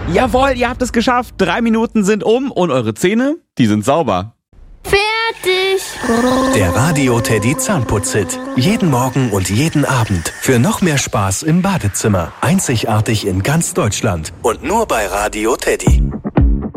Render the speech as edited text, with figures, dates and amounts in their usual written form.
Jawohl, ihr habt es geschafft. 3 Minuten sind um und eure Zähne, die sind sauber. Fertig! Der Radio Teddy Zahnputz-Hit. Jeden Morgen und jeden Abend. Für noch mehr Spaß im Badezimmer. Einzigartig in ganz Deutschland. Und nur bei Radio Teddy.